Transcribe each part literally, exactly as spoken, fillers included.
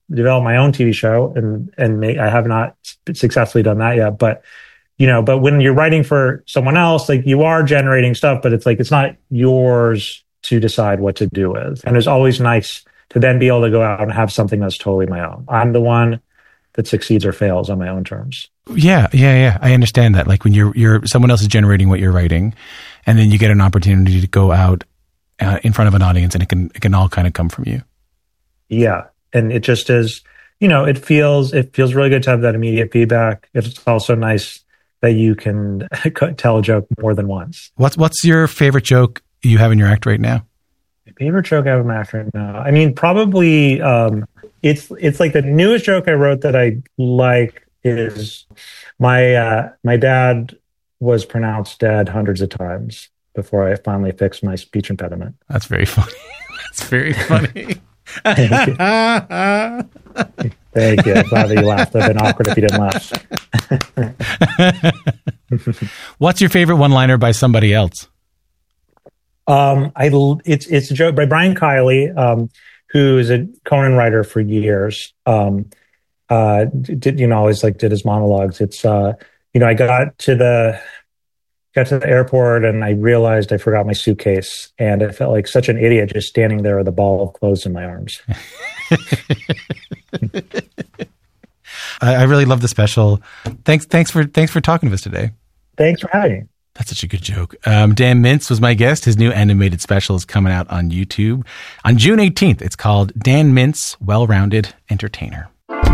develop my own T V show, and and may, I have not successfully done that yet. But you know, but when you're writing for someone else, like you are generating stuff, but it's like it's not yours to decide what to do with. And it's always nice to then be able to go out and have something that's totally my own. I'm the one that succeeds or fails on my own terms. Yeah, yeah, yeah. I understand that. Like when you're you're someone else is generating what you're writing, and then you get an opportunity to go out uh, in front of an audience, and it can it can all kind of come from you. Yeah, and it just is. You know, it feels it feels really good to have that immediate feedback. It's also nice that you can tell a joke more than once. What's what's your favorite joke you have in your act right now? My favorite joke I have in my act right now. I mean, probably um, it's it's like the newest joke I wrote that I like is my uh, my dad was pronounced dead hundreds of times before I finally fixed my speech impediment. That's very funny. That's very funny. Thank you. Thank you. I'm glad that you laughed. It'd been awkward if you didn't laugh. What's your favorite one-liner by somebody else? Um, I it's it's a joke by Brian Kiley, um, who is a Conan writer for years. Um, uh, did you know always like did his monologues? It's uh, you know, I got to the got to the airport and I realized I forgot my suitcase, and I felt like such an idiot just standing there with a ball of clothes in my arms. I, I really love the special. Thanks, thanks for thanks for talking to us today. Thanks for having me. That's such a good joke. Um, Dan Mintz was my guest. His new animated special is coming out on YouTube on June eighteenth. It's called Dan Mintz, Well-Rounded Entertainer.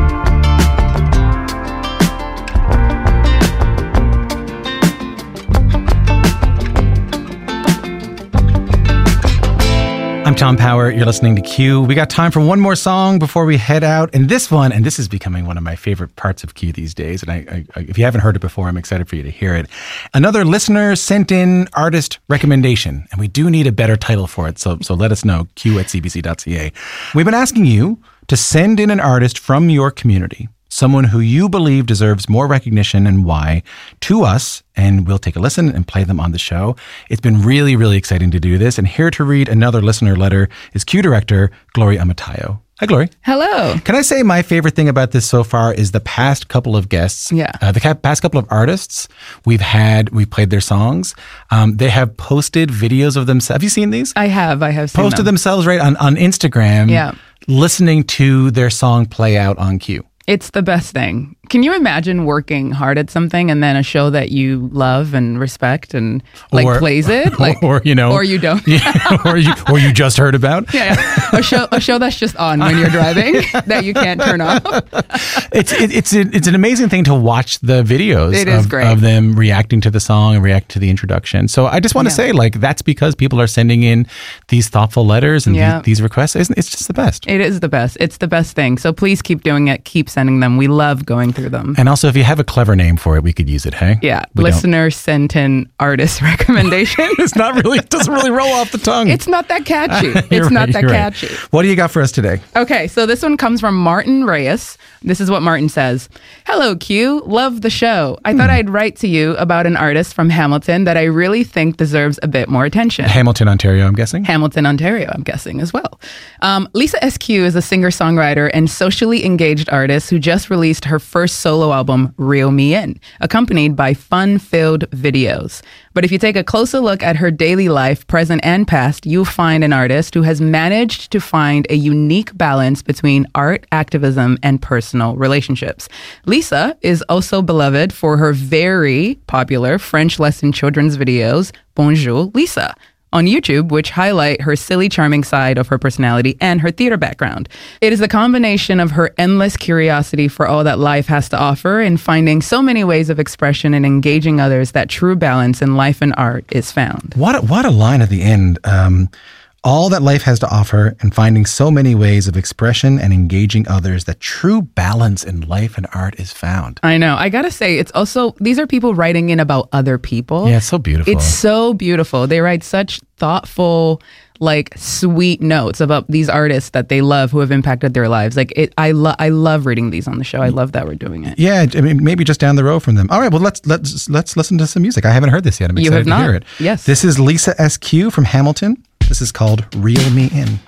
I'm Tom Power. You're listening to Q. We got time for one more song before we head out. And this one, and this is becoming one of my favorite parts of Q these days. And I, I, if you haven't heard it before, I'm excited for you to hear it. Another listener sent in artist recommendation, and we do need a better title for it. So, so let us know, q at c b c dot c a. We've been asking you to send in an artist from your community, someone who you believe deserves more recognition and why, to us, and we'll take a listen and play them on the show. It's been really, really exciting to do this. And here to read another listener letter is Q director Gloria Amatayo. Hi, Glory. Hello. Can I say my favorite thing about this so far is the past couple of guests. Yeah. Uh, the ca- past couple of artists we've had, we've played their songs. Um, they have posted videos of themselves. Have you seen these? I have. I have seen Posted them. themselves right on, on Instagram. Yeah. Listening to their song play out on Q. It's the best thing. Can you imagine working hard at something and then a show that you love and respect and like or, plays it, like, or you know, or you don't, yeah, or you or you just heard about, yeah, yeah. a show a show that's just on when you're driving that you can't turn off. It's it, it's a, it's an amazing thing to watch the videos It is of, great. of them reacting to the song and react to the introduction. So I just want to Yeah. say, like, that's because people are sending in these thoughtful letters and Yeah. the, these requests. Isn't it's just the best. It is the best. It's the best thing. So please keep doing it. Keep sending them. We love going through them. And also, if you have a clever name for it, we could use it. Hey, Yeah, We don't. listener sent in artist recommendation. It's not really. It doesn't really roll off the tongue. It's not that catchy. You're It's not right, that you're right. catchy. What do you got for us today? Okay, so this one comes from Martin Reyes. This is what Martin says. Hello, Q. Love the show. I thought I'd write to you about an artist from Hamilton that I really think deserves a bit more attention. Hamilton, Ontario, I'm guessing. Hamilton, Ontario, I'm guessing as well. Um, Lisa S Q is a singer-songwriter and socially engaged artist who just released her first solo album, Reel Me In, accompanied by fun-filled videos. But if you take a closer look at her daily life, present and past, you'll find an artist who has managed to find a unique balance between art, activism, and personal relationships. Lisa is also beloved for her very popular French lesson children's videos, Bonjour Lisa, on YouTube, which highlight her silly, charming side of her personality and her theater background. It is the combination of her endless curiosity for all that life has to offer and finding so many ways of expression and engaging others that true balance in life and art is found. What a, what a line at the end. Um, all that life has to offer and finding so many ways of expression and engaging others that true balance in life and art is found. I know. I gotta say, it's also, these are people writing in about other people. Yeah, it's so beautiful. It's so beautiful. They write such thoughtful, like sweet notes about these artists that they love who have impacted their lives. Like it, I love, I love reading these on the show. I love that we're doing it. Yeah, I mean, maybe just down the road from them. All right, well, let's let's let's listen to some music. I haven't heard this yet. I'm You excited have to not? hear it. Yes. This is Lisa S Q from Hamilton. This is called Reel Me In.